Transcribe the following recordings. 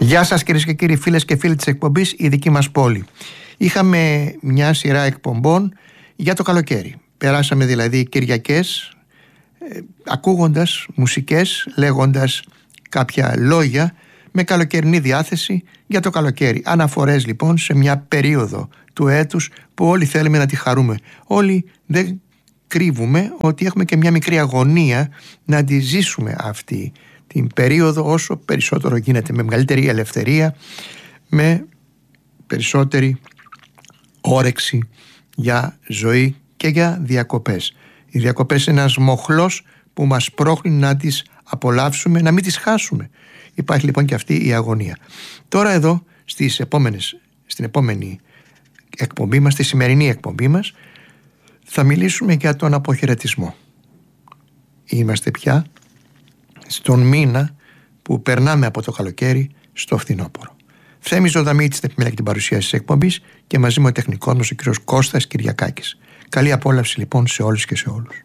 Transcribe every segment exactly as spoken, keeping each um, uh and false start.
Γεια σας κυρίες και κύριοι, φίλες και φίλοι της εκπομπής «Η δική μας πόλη». Είχαμε μια σειρά εκπομπών για το καλοκαίρι. Περάσαμε δηλαδή Κυριακές ε, ακούγοντας μουσικές, λέγοντας κάποια λόγια με καλοκαιρινή διάθεση για το καλοκαίρι. Αναφορές λοιπόν σε μια περίοδο του έτους που όλοι θέλουμε να τη χαρούμε. Όλοι δεν κρύβουμε ότι έχουμε και μια μικρή αγωνία να τη ζήσουμε αυτή την περίοδο όσο περισσότερο γίνεται, με μεγαλύτερη ελευθερία, με περισσότερη όρεξη για ζωή και για διακοπές. Οι διακοπές είναι ένας μοχλός που μας πρόχνει να τις απολαύσουμε, να μην τις χάσουμε. Υπάρχει λοιπόν και αυτή η αγωνία. Τώρα εδώ στις επόμενες, στην επόμενη εκπομπή μας, στη σημερινή εκπομπή μας, θα μιλήσουμε για τον αποχαιρετισμό. Είμαστε πια στον μήνα που περνάμε από το καλοκαίρι στο φθινόπωρο. Θέμης Ζωδαμίτης στην επιμέλεια και την παρουσίαση της εκπομπής και μαζί μου ο τεχνικός μας ο κ. Κώστας Κυριακάκης. Καλή απόλαυση λοιπόν σε όλους και σε όλους.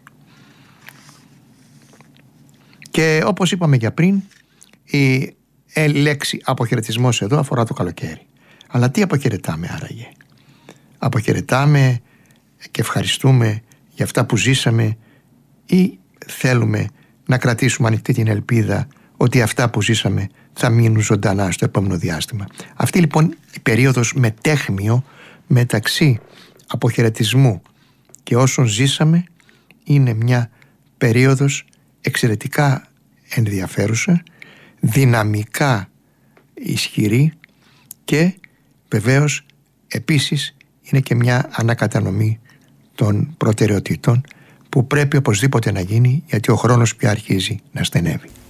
Και όπως είπαμε για πριν, η λέξη αποχαιρετισμός εδώ αφορά το καλοκαίρι. Αλλά τι αποχαιρετάμε άραγε? Αποχαιρετάμε και ευχαριστούμε για αυτά που ζήσαμε ή θέλουμε να κρατήσουμε ανοιχτή την ελπίδα ότι αυτά που ζήσαμε θα μείνουν ζωντανά στο επόμενο διάστημα? Αυτή λοιπόν η περίοδος μετέχμιο μεταξύ αποχαιρετισμού και όσων ζήσαμε είναι μια περίοδος εξαιρετικά ενδιαφέρουσα, δυναμικά ισχυρή και βεβαίως επίσης είναι και μια ανακατανομή των προτεραιοτήτων που πρέπει οπωσδήποτε να γίνει, γιατί ο χρόνος πια αρχίζει να στενεύει.